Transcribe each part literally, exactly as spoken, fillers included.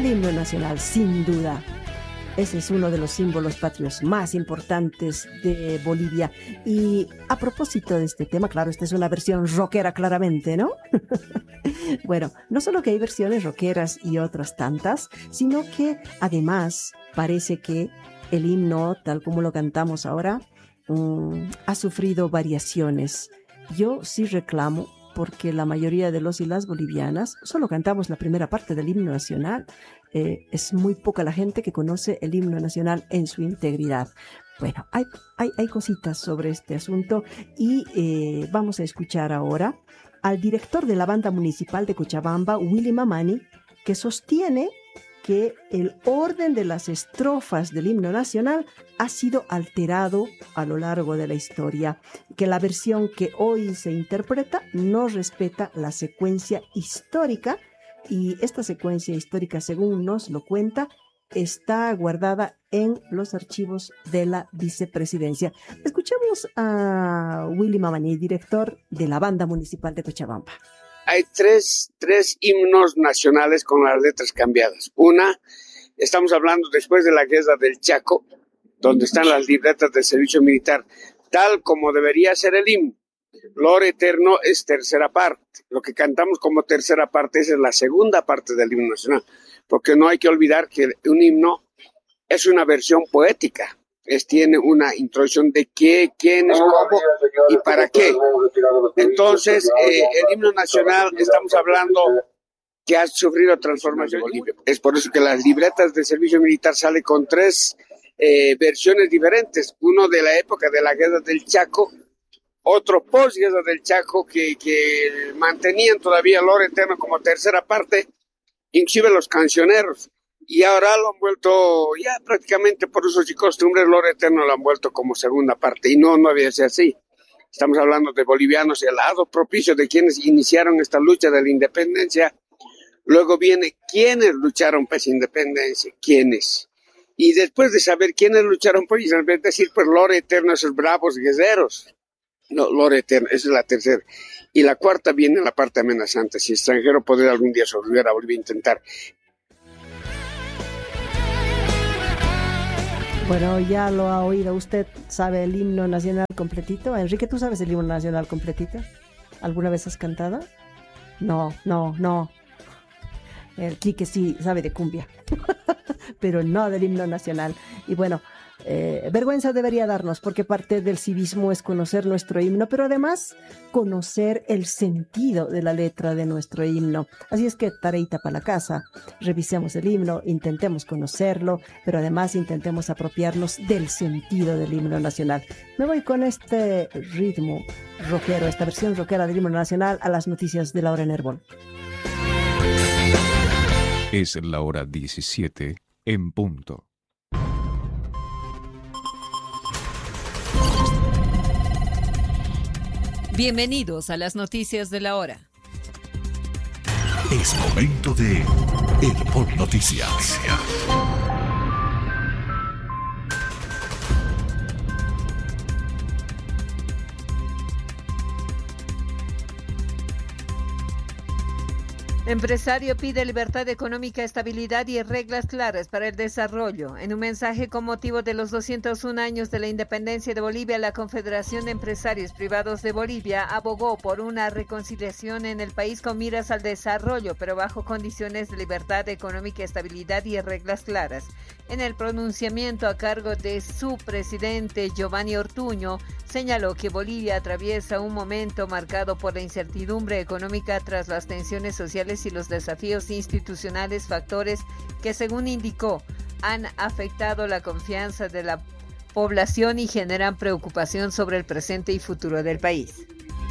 El himno nacional, sin duda. Ese es uno de los símbolos patrios más importantes de Bolivia. Y a propósito de este tema, claro, esta es una versión rockera claramente, ¿no? Bueno, no solo que hay versiones rockeras y otras tantas, sino que además parece que el himno, tal como lo cantamos ahora, um, ha sufrido variaciones. Yo sí reclamo, porque la mayoría de los y las bolivianas solo cantamos la primera parte del himno nacional. Eh, es muy poca la gente que conoce el himno nacional en su integridad. Bueno, hay, hay, hay cositas sobre este asunto y eh, vamos a escuchar ahora al director de la banda municipal de Cochabamba, Willy Mamani, que sostiene que el orden de las estrofas del himno nacional ha sido alterado a lo largo de la historia, que la versión que hoy se interpreta no respeta la secuencia histórica, y esta secuencia histórica, según nos lo cuenta, está guardada en los archivos de la vicepresidencia. Escuchemos a Willy Mamani, director de la banda municipal de Cochabamba. Hay tres, tres himnos nacionales con las letras cambiadas. Una, estamos hablando después de la guerra del Chaco, donde están las libretas del servicio militar, tal como debería ser el himno. Lore Eterno es tercera parte. Lo que cantamos como tercera parte es la segunda parte del himno nacional, porque no hay que olvidar que un himno es una versión poética. Es, tiene una introducción de qué, quién es, cómo y para qué. Entonces, eh, el himno nacional, estamos hablando que ha sufrido transformación en Bolivia. Es por eso que las libretas de servicio militar salen con tres eh, versiones diferentes. Uno de la época de la guerra del Chaco, otro post-guerra del Chaco que, que mantenían todavía Lore Eterno como tercera parte, inclusive los cancioneros. Y ahora lo han vuelto, ya prácticamente por usos y costumbres, Lore Eterno lo han vuelto como segunda parte. Y no, no había sido así. Estamos hablando de bolivianos, el lado propicio de quienes iniciaron esta lucha de la independencia. Luego viene quiénes lucharon por esa independencia, quiénes. Y después de saber quiénes lucharon por esa independencia, decir, pues Lore Eterno, esos bravos guerreros. No, Lore Eterno, esa es la tercera. Y la cuarta viene la parte amenazante. Si extranjero podría algún día sobrevivir a Bolivia a intentar. Bueno, ya lo ha oído usted, ¿sabe el himno nacional completito? Enrique, ¿tú sabes el himno nacional completito? ¿Alguna vez has cantado? No, no, no. El Quique sí sabe de cumbia, pero no del himno nacional. Y bueno, eh, vergüenza debería darnos, porque parte del civismo es conocer nuestro himno, pero además conocer el sentido de la letra de nuestro himno. Así es que tareita para la casa, revisemos el himno, intentemos conocerlo, pero además intentemos apropiarnos del sentido del himno nacional. Me voy con este ritmo rockero, esta versión rockera del himno nacional, a las noticias de la hora en Herbol. Es la hora diecisiete en punto. Bienvenidos a las noticias de la hora. Es momento de Herbol Noticias. Empresario pide libertad económica, estabilidad y reglas claras para el desarrollo. En un mensaje con motivo de los doscientos un años de la independencia de Bolivia, la Confederación de Empresarios Privados de Bolivia abogó por una reconciliación en el país con miras al desarrollo, pero bajo condiciones de libertad económica, estabilidad y reglas claras. En el pronunciamiento a cargo de su presidente, Giovanni Ortuño, señaló que Bolivia atraviesa un momento marcado por la incertidumbre económica tras las tensiones sociales y los desafíos institucionales, factores que, según indicó, han afectado la confianza de la población y generan preocupación sobre el presente y futuro del país.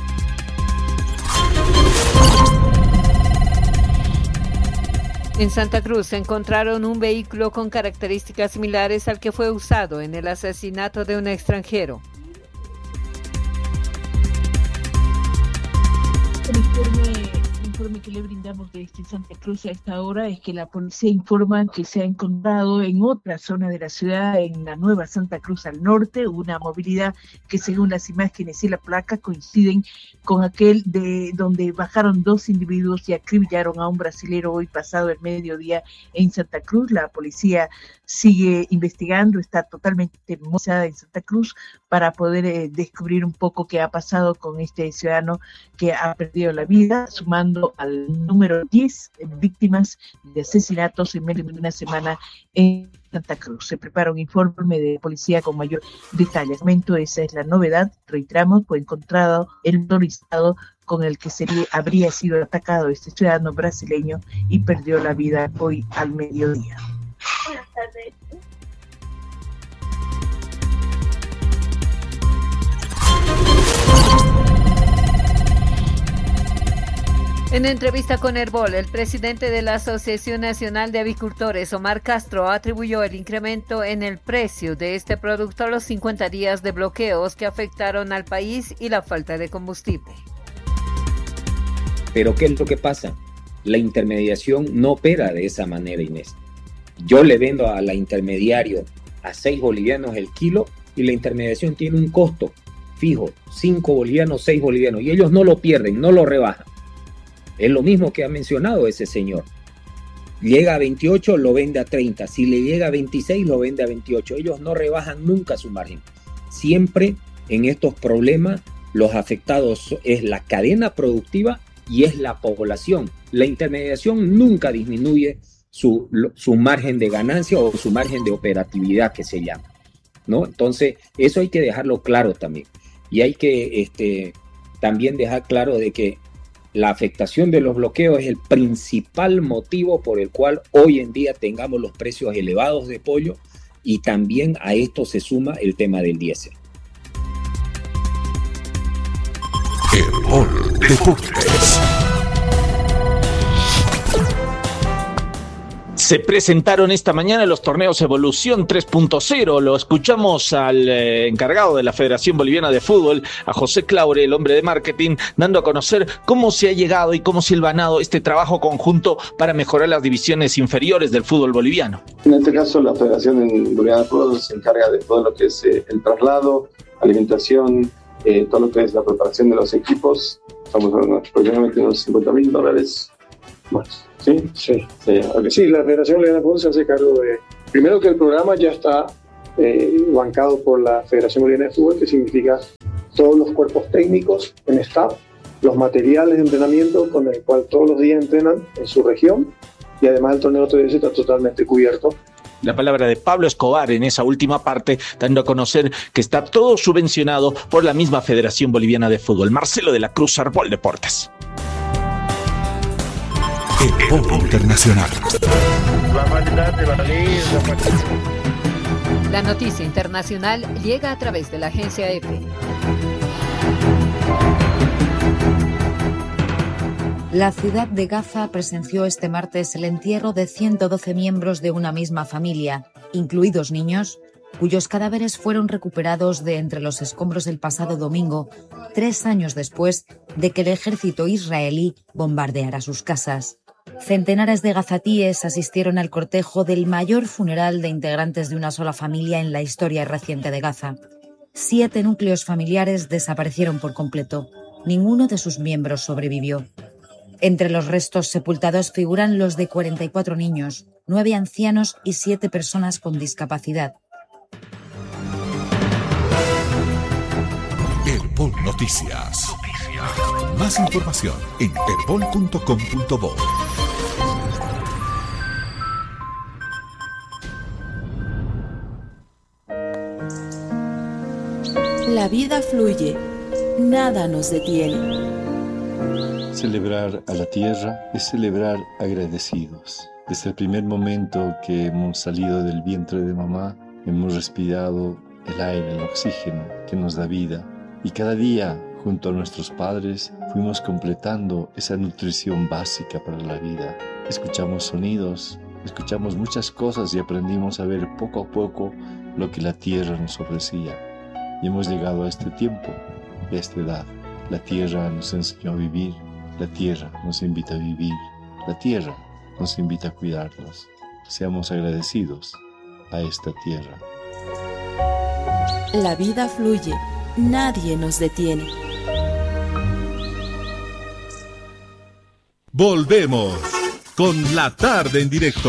En Santa Cruz se encontraron un vehículo con características similares al que fue usado en el asesinato de un extranjero. El informe, informe que que le brindamos desde Santa Cruz a esta hora es que la policía informa que se ha encontrado en otra zona de la ciudad, en la Nueva Santa Cruz al norte, una movilidad que según las imágenes y la placa coinciden con aquel de donde bajaron dos individuos y acribillaron a un brasilero hoy pasado el mediodía en Santa Cruz. La policía sigue investigando, está totalmente movilizada en Santa Cruz para poder eh, descubrir un poco qué ha pasado con este ciudadano que ha perdido la vida, sumando al número diez víctimas de asesinatos en menos de una semana en Santa Cruz. Se prepara un informe de policía con mayor detalle. Momento, esa es la novedad. Reiteramos, fue encontrado el motorizado con el que sería, habría sido atacado este ciudadano brasileño y perdió la vida hoy al mediodía. Buenas tardes. En entrevista con Herbol, el presidente de la Asociación Nacional de Avicultores, Omar Castro, atribuyó el incremento en el precio de este producto a los cincuenta días de bloqueos que afectaron al país y la falta de combustible. Pero ¿qué es lo que pasa? La intermediación no opera de esa manera, Inés. Yo le vendo a la intermediario a seis bolivianos el kilo y la intermediación tiene un costo fijo, cinco bolivianos, seis bolivianos, y ellos no lo pierden, no lo rebajan. Es lo mismo que ha mencionado ese señor. Llega a veintiocho, lo vende a treinta. Si le llega a veintiséis, lo vende a veintiocho. Ellos no rebajan nunca su margen. Siempre en estos problemas los afectados es la cadena productiva y es la población. La intermediación nunca disminuye su, su margen de ganancia o su margen de operatividad, que se llama, ¿no? Entonces, eso hay que dejarlo claro también. Y hay que este, también dejar claro de que la afectación de los bloqueos es el principal motivo por el cual hoy en día tengamos los precios elevados de pollo, y también a esto se suma el tema del diésel. Herbol Deportes. Se presentaron esta mañana los torneos Evolución tres punto cero. Lo escuchamos al eh, encargado de la Federación Boliviana de Fútbol, a José Claure, el hombre de marketing, dando a conocer cómo se ha llegado y cómo se ha hilvanado este trabajo conjunto para mejorar las divisiones inferiores del fútbol boliviano. En este caso, la Federación Boliviana de Fútbol se encarga de todo lo que es eh, el traslado, alimentación, eh, todo lo que es la preparación de los equipos. Estamos hablando aproximadamente de unos cincuenta mil dólares más. ¿Sí? Sí, sí, okay. Sí, la Federación Boliviana de Fútbol se hace cargo de, primero, que el programa ya está eh, bancado por la Federación Boliviana de Fútbol, que significa todos los cuerpos técnicos en staff, los materiales de entrenamiento con el cual todos los días entrenan en su región, y además el torneo T D S está totalmente cubierto. La palabra de Pablo Escobar en esa última parte, dando a conocer que está todo subvencionado por la misma Federación Boliviana de Fútbol. Marcelo de la Cruz, Herbol Deportes. Herbol Internacional. La noticia internacional llega a través de la agencia E F E. La ciudad de Gaza presenció este martes el entierro de ciento doce miembros de una misma familia, incluidos niños, cuyos cadáveres fueron recuperados de entre los escombros el pasado domingo, tres años después de que el ejército israelí bombardeara sus casas. Centenares de gazatíes asistieron al cortejo del mayor funeral de integrantes de una sola familia en la historia reciente de Gaza. Siete núcleos familiares desaparecieron por completo. Ninguno de sus miembros sobrevivió. Entre los restos sepultados figuran los de cuarenta y cuatro niños, nueve ancianos y siete personas con discapacidad. Herbol Noticias. Noticias. Más información en herbol punto com punto bo. La vida fluye, nada nos detiene. Celebrar a la tierra es celebrar agradecidos. Desde el primer momento que hemos salido del vientre de mamá, hemos respirado el aire, el oxígeno que nos da vida. Y cada día, junto a nuestros padres, fuimos completando esa nutrición básica para la vida. Escuchamos sonidos, escuchamos muchas cosas y aprendimos a ver poco a poco lo que la tierra nos ofrecía. Y hemos llegado a este tiempo, a esta edad. La tierra nos enseñó a vivir, La tierra nos invita a vivir, la tierra nos invita a cuidarnos. Seamos agradecidos a esta tierra. La vida fluye, nadie nos detiene. Volvemos con La Tarde en Directo.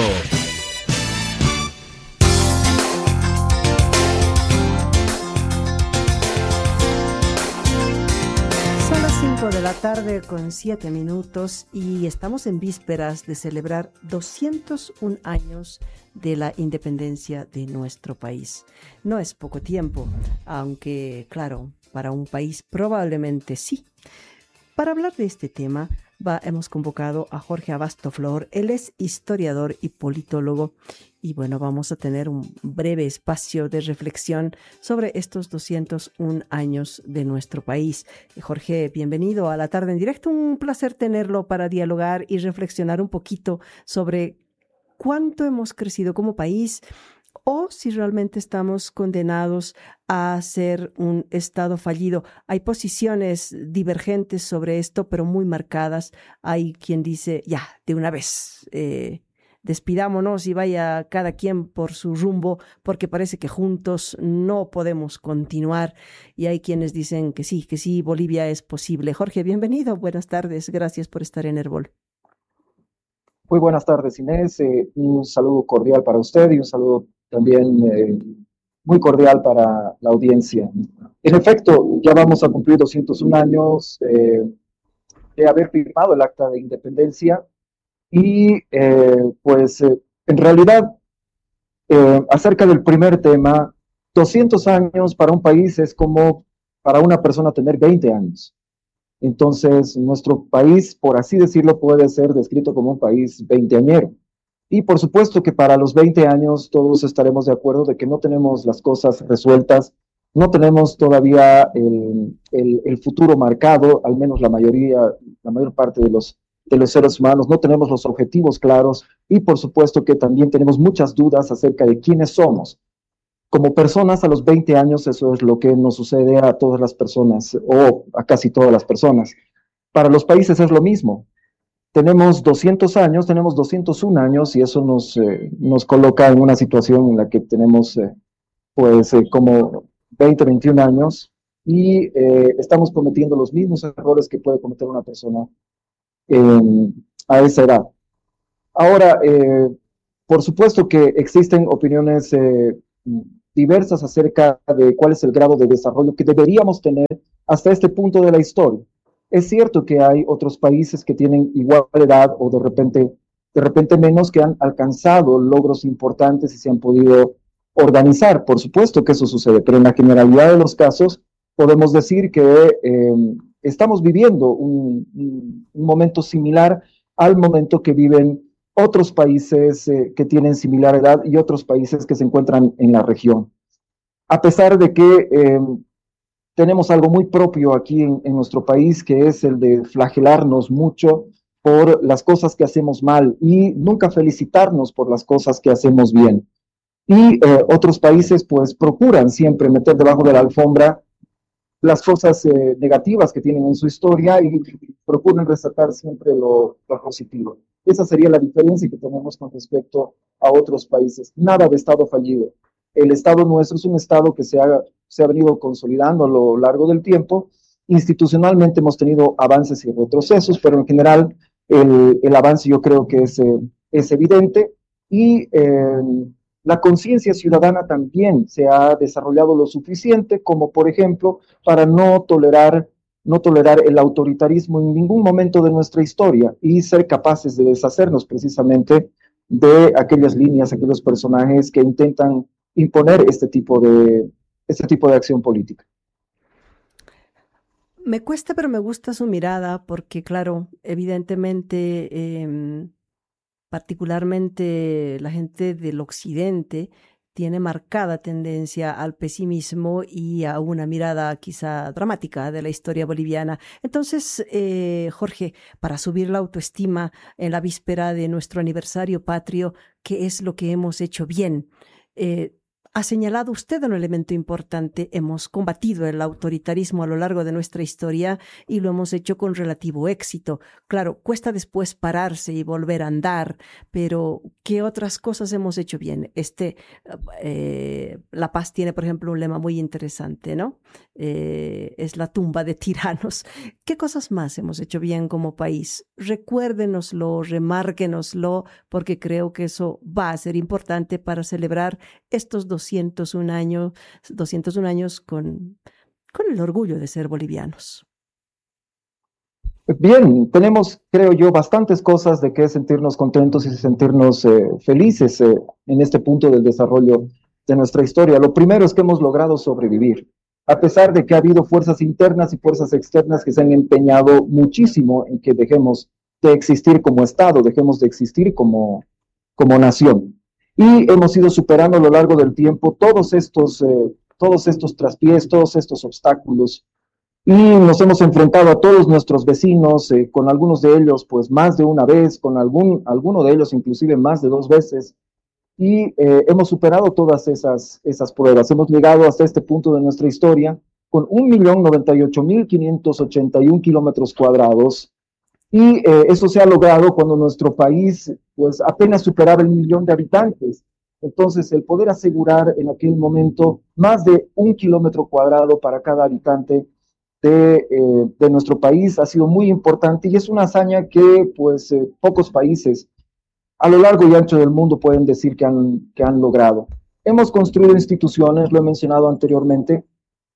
Son las cinco de la tarde con siete minutos y estamos en vísperas de celebrar doscientos un años de la independencia de nuestro país. No es poco tiempo, aunque claro, para un país probablemente sí. Para hablar de este tema, va, hemos convocado a Jorge Abasto Flor. Él es historiador y politólogo. Y bueno, vamos a tener un breve espacio de reflexión sobre estos doscientos un años de nuestro país. Jorge, bienvenido a La Tarde en Directo. Un placer tenerlo para dialogar y reflexionar un poquito sobre cuánto hemos crecido como país, o si realmente estamos condenados a ser un Estado fallido. Hay posiciones divergentes sobre esto, pero muy marcadas. Hay quien dice, ya, de una vez, eh, despidámonos y vaya cada quien por su rumbo, porque parece que juntos no podemos continuar. Y hay quienes dicen que sí, que sí, Bolivia es posible. Jorge, bienvenido, buenas tardes, gracias por estar en Herbol. Muy buenas tardes, Inés. Eh, un saludo cordial para usted y un saludo también eh, muy cordial para la audiencia. En efecto, ya vamos a cumplir doscientos un años eh, de haber firmado el Acta de Independencia y eh, pues eh, en realidad eh, acerca del primer tema, doscientos años para un país es como para una persona tener veinte años. Entonces, nuestro país, por así decirlo, puede ser descrito como un país veinteañero. Y por supuesto que para los veinte años todos estaremos de acuerdo de que no tenemos las cosas resueltas, no tenemos todavía el, el, el futuro marcado, al menos la mayoría, la mayor parte de los, de los seres humanos, no tenemos los objetivos claros y por supuesto que también tenemos muchas dudas acerca de quiénes somos. Como personas a los veinte años, eso es lo que nos sucede a todas las personas o a casi todas las personas. Para los países es lo mismo. Tenemos doscientos años, tenemos doscientos un años y eso nos, eh, nos coloca en una situación en la que tenemos eh, pues eh, como veinte, veintiún años y eh, estamos cometiendo los mismos errores que puede cometer una persona eh, a esa edad. Ahora, eh, por supuesto que existen opiniones eh, diversas acerca de cuál es el grado de desarrollo que deberíamos tener hasta este punto de la historia. Es cierto que hay otros países que tienen igual edad o de repente, de repente menos, que han alcanzado logros importantes y se han podido organizar. Por supuesto que eso sucede, pero en la generalidad de los casos podemos decir que eh, estamos viviendo un, un, un momento similar al momento que viven otros países eh, que tienen similar edad y otros países que se encuentran en la región. A pesar de que eh, tenemos algo muy propio aquí en, en nuestro país, que es el de flagelarnos mucho por las cosas que hacemos mal y nunca felicitarnos por las cosas que hacemos bien. Y eh, otros países pues procuran siempre meter debajo de la alfombra las cosas eh, negativas que tienen en su historia y procuran resaltar siempre lo, lo positivo. Esa sería la diferencia que tenemos con respecto a otros países. Nada de Estado fallido. El Estado nuestro es un Estado que se ha, se ha venido consolidando a lo largo del tiempo. Institucionalmente hemos tenido avances y retrocesos, pero en general el, el avance yo creo que es, eh, es evidente y eh, la conciencia ciudadana también se ha desarrollado lo suficiente como, por ejemplo, para no tolerar, no tolerar el autoritarismo en ningún momento de nuestra historia y ser capaces de deshacernos precisamente de aquellas líneas, aquellos personajes que intentan imponer este tipo de, este tipo de acción política. Me cuesta, pero me gusta su mirada porque, claro, evidentemente, eh, particularmente la gente del occidente tiene marcada tendencia al pesimismo y a una mirada quizá dramática de la historia boliviana. Entonces, eh, Jorge, para subir la autoestima en la víspera de nuestro aniversario patrio, ¿qué es lo que hemos hecho bien? Eh, ha señalado usted un elemento importante. Hemos combatido el autoritarismo a lo largo de nuestra historia y lo hemos hecho con relativo éxito. Claro, cuesta después pararse y volver a andar, pero ¿qué otras cosas hemos hecho bien? Este, eh, La Paz tiene, por ejemplo, un lema muy interesante, ¿no? Eh, es la tumba de tiranos. ¿Qué cosas más hemos hecho bien como país? Recuérdenoslo, remárquenoslo, porque creo que eso va a ser importante para celebrar estos doscientos un años, doscientos un años con, con el orgullo de ser bolivianos. Bien, tenemos, creo yo, bastantes cosas de qué sentirnos contentos y sentirnos eh, felices eh, en este punto del desarrollo de nuestra historia. Lo primero es que hemos logrado sobrevivir, a pesar de que ha habido fuerzas internas y fuerzas externas que se han empeñado muchísimo en que dejemos de existir como Estado, dejemos de existir como, como nación. Y hemos ido superando a lo largo del tiempo todos estos, eh, todos estos traspiés, todos estos obstáculos. Y nos hemos enfrentado a todos nuestros vecinos, eh, con algunos de ellos pues más de una vez, con algún, alguno de ellos inclusive más de dos veces. Y eh, hemos superado todas esas, esas pruebas. Hemos llegado hasta este punto de nuestra historia con un millón noventa y ocho mil quinientos ochenta y un kilómetros cuadrados. Y eh, eso se ha logrado cuando nuestro país pues apenas superaba el millón de habitantes. Entonces, el poder asegurar en aquel momento más de un kilómetro cuadrado para cada habitante de, eh, de nuestro país ha sido muy importante y es una hazaña que pues eh, pocos países a lo largo y ancho del mundo pueden decir que han, que han logrado. Hemos construido instituciones, lo he mencionado anteriormente.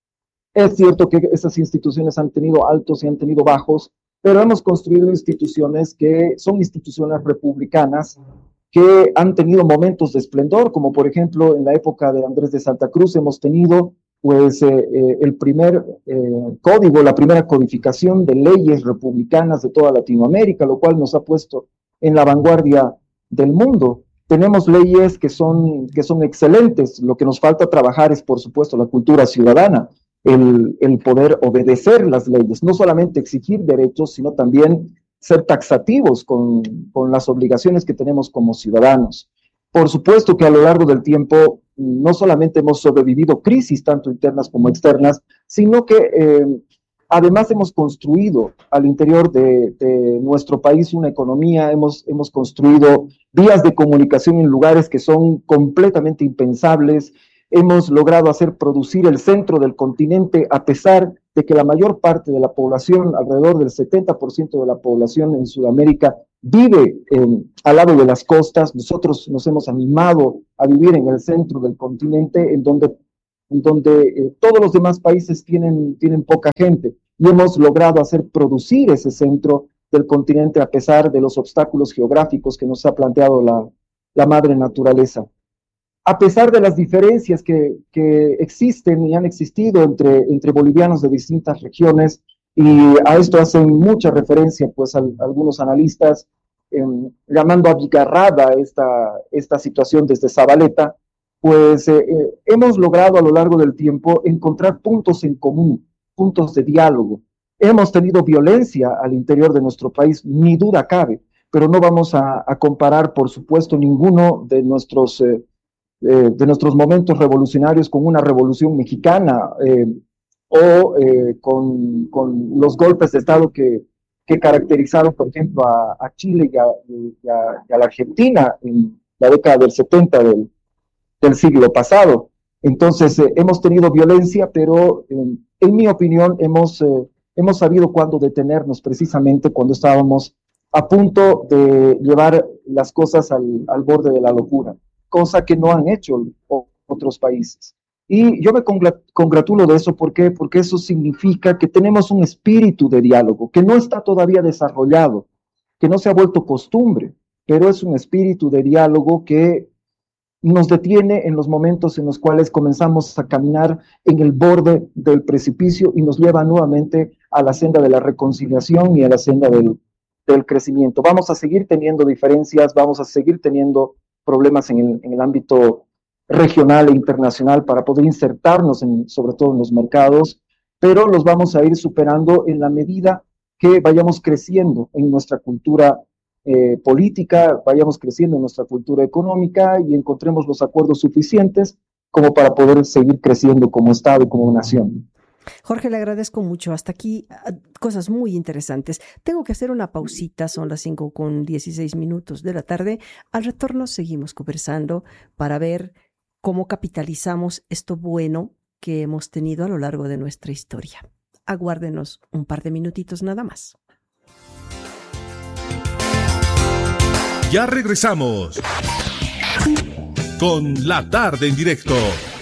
Es cierto que esas instituciones han tenido altos y han tenido bajos, pero hemos construido instituciones que son instituciones republicanas que han tenido momentos de esplendor, como por ejemplo en la época de Andrés de Santa Cruz hemos tenido pues eh, eh, el primer eh, código, la primera codificación de leyes republicanas de toda Latinoamérica, lo cual nos ha puesto en la vanguardia del mundo. Tenemos leyes que son, que son excelentes, lo que nos falta trabajar es por supuesto la cultura ciudadana, el, el poder obedecer las leyes, no solamente exigir derechos, sino también ser taxativos con, con las obligaciones que tenemos como ciudadanos. Por supuesto que a lo largo del tiempo no solamente hemos sobrevivido crisis tanto internas como externas, sino que eh, además hemos construido al interior de, de nuestro país una economía, hemos, hemos construido vías de comunicación en lugares que son completamente impensables, hemos logrado hacer producir el centro del continente a pesar de que la mayor parte de la población, alrededor del setenta por ciento de la población en Sudamérica, vive eh, al lado de las costas. Nosotros nos hemos animado a vivir en el centro del continente, en donde, en donde eh, todos los demás países tienen, tienen poca gente, y hemos logrado hacer producir ese centro del continente a pesar de los obstáculos geográficos que nos ha planteado la, la madre naturaleza. A pesar de las diferencias que, que existen y han existido entre, entre bolivianos de distintas regiones, y a esto hacen mucha referencia pues a, a algunos analistas, eh, llamando abigarrada esta, esta situación desde Zabaleta, pues eh, eh, hemos logrado a lo largo del tiempo encontrar puntos en común, puntos de diálogo. Hemos tenido violencia al interior de nuestro país, ni duda cabe, pero no vamos a, a comparar, por supuesto, ninguno de nuestros... Eh, Eh, de nuestros momentos revolucionarios con una revolución mexicana eh, o eh, con, con los golpes de Estado que, que caracterizaron, por ejemplo, a, a Chile y a, y, a, y a la Argentina en la década del setenta del, del siglo pasado. Entonces, eh, hemos tenido violencia, pero eh, en mi opinión hemos, eh, hemos sabido cuándo detenernos, precisamente cuando estábamos a punto de llevar las cosas al, al borde de la locura, cosa que no han hecho otros países. Y yo me congratulo de eso, ¿por qué? Porque eso significa que tenemos un espíritu de diálogo que no está todavía desarrollado, que no se ha vuelto costumbre, pero es un espíritu de diálogo que nos detiene en los momentos en los cuales comenzamos a caminar en el borde del precipicio y nos lleva nuevamente a la senda de la reconciliación y a la senda del, del crecimiento. Vamos a seguir teniendo diferencias, vamos a seguir teniendo problemas en el, en el ámbito regional e internacional para poder insertarnos en, sobre todo en los mercados, pero los vamos a ir superando en la medida que vayamos creciendo en nuestra cultura eh, política, vayamos creciendo en nuestra cultura económica y encontremos los acuerdos suficientes como para poder seguir creciendo como Estado y como nación. Jorge, le agradezco mucho. Hasta aquí cosas muy interesantes. Tengo que hacer una pausita, son las cinco con dieciséis minutos de la tarde. Al retorno seguimos conversando para ver cómo capitalizamos esto bueno que hemos tenido a lo largo de nuestra historia. Aguárdenos un par de minutitos nada más. Ya regresamos con La Tarde en Directo